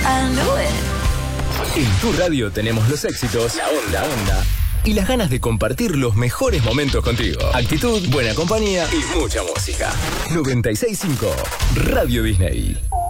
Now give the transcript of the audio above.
I knew it. En tu radio tenemos los éxitos, la onda y las ganas de compartir los mejores momentos contigo. Actitud, buena compañía y mucha música. 96.5 Radio Disney.